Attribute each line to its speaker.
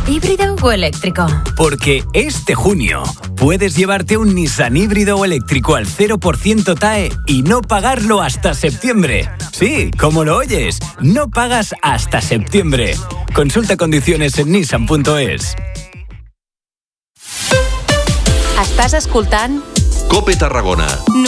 Speaker 1: ¿Híbrido o eléctrico?
Speaker 2: Porque este junio puedes llevarte un Nissan híbrido o eléctrico al 0% TAE y no pagarlo hasta septiembre. Sí, como lo oyes, no pagas hasta septiembre. Consulta condiciones en nissan.es.
Speaker 3: Estàs escoltant
Speaker 4: Cope Tarragona.